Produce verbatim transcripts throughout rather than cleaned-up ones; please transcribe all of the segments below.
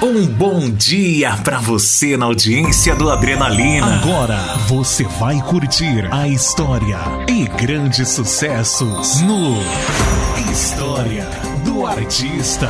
Um bom dia pra você na audiência do Adrenalina. Agora você vai curtir a história e grandes sucessos no História do Artista.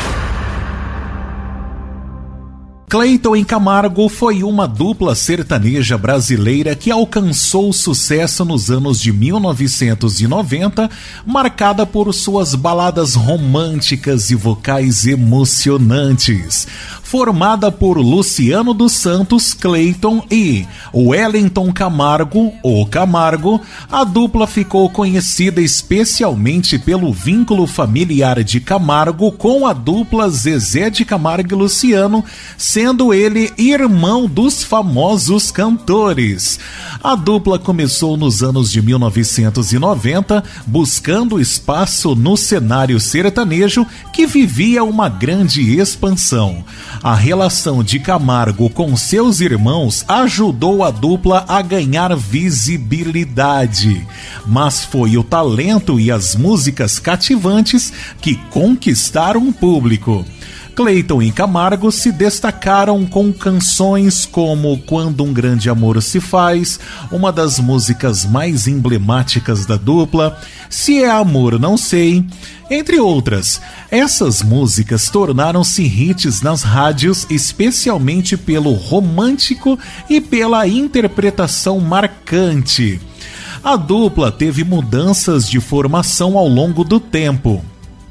Cleiton e Camargo foi uma dupla sertaneja brasileira que alcançou sucesso nos anos de mil novecentos e noventa, marcada por suas baladas românticas e vocais emocionantes. Formada por Luciano dos Santos, Cleiton e Wellington Camargo, o Camargo, a dupla ficou conhecida especialmente pelo vínculo familiar de Camargo com a dupla Zezé de Camargo e Luciano, sendo ele irmão dos famosos cantores. A dupla começou nos anos de mil novecentos e noventa, buscando espaço no cenário sertanejo que vivia uma grande expansão. A relação de Camargo com seus irmãos ajudou a dupla a ganhar visibilidade, mas foi o talento e as músicas cativantes que conquistaram o público. Cleiton e Camargo se destacaram com canções como Quando um Grande Amor se Faz, uma das músicas mais emblemáticas da dupla, Se é Amor Não Sei, entre outras. Essas músicas tornaram-se hits nas rádios, especialmente pelo romântico e pela interpretação marcante. A dupla teve mudanças de formação ao longo do tempo,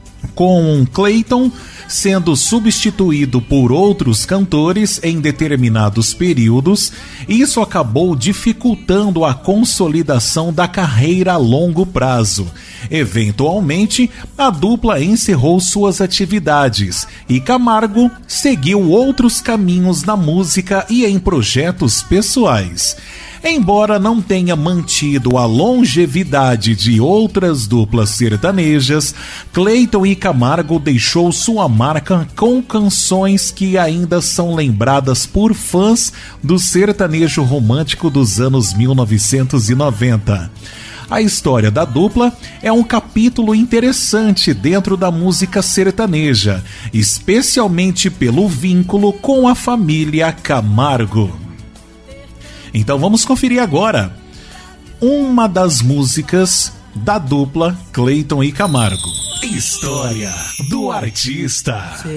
com Cleiton sendo substituído por outros cantores em determinados períodos. Isso acabou dificultando a consolidação da carreira a longo prazo. Eventualmente, a dupla encerrou suas atividades e Camargo seguiu outros caminhos na música e em projetos pessoais. Embora não tenha mantido a longevidade de outras duplas sertanejas, Cleiton e Camargo deixou sua marca com canções que ainda são lembradas por fãs do sertanejo romântico dos anos mil novecentos e noventa. A história da dupla é um capítulo interessante dentro da música sertaneja, especialmente pelo vínculo com a família Camargo. Então vamos conferir agora uma das músicas da dupla Cleiton e Camargo. História do Artista.